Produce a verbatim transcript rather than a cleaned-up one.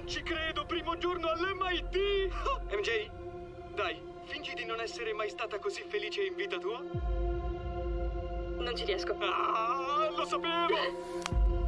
ci credo, primo giorno all'M I T! M J, dai, fingi di non essere mai stata così felice in vita tua. Non ci riesco. Ah, lo sapevo!